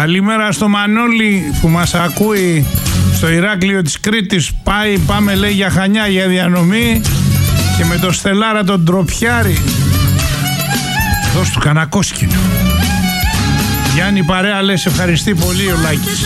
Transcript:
Καλημέρα στο Μανώλη που μας ακούει στο Ηράκλειο της Κρήτης. Πάμε λέει για Χανιά για διανομή και με το Στελάρα τον Τροπιάρη. Δώσ' του κανένα κόσκινο. Γιάννη παρέα λες, ευχαριστεί πολύ ο Λάκης.